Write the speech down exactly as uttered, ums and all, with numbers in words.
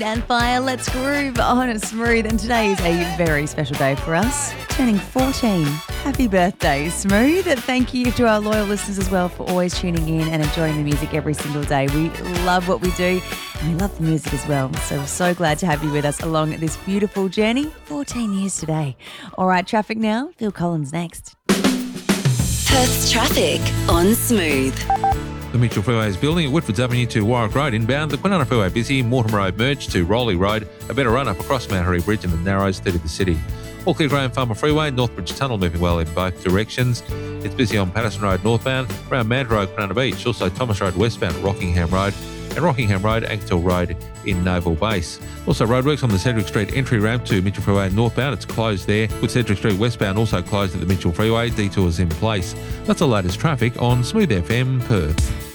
Stand fire, let's groove on a Smooth. And today is a very special day for us, turning fourteen. Happy birthday, Smooth. Thank you to our loyal listeners as well for always tuning in and enjoying the music every single day. We love what we do and we love the music as well. So we're so glad to have you with us along this beautiful journey. fourteen years today. All right, traffic now. Phil Collins next. Perth's traffic on Smooth. The Mitchell Freeway is building at Whitfords Avenue to Warwick Road inbound. The Kwinana Freeway busy. Mortimer Road merge to Rowley Road. A better run up across Mount Harry Bridge and the Narrows through to the city. All clear Graham Farmer Freeway. Northbridge Tunnel moving well in both directions. It's busy on Patterson Road northbound. Around Manta Road, Kwinana Beach. Also Thomas Road westbound at Rockingham Road. And Rockingham Road, Anketell Road in Naval Base. Also roadworks on the Cedric Street entry ramp to Mitchell Freeway northbound. It's closed there. With Cedric Street westbound also closed at the Mitchell Freeway. Detours in place. That's the latest traffic on Smooth F M Perth.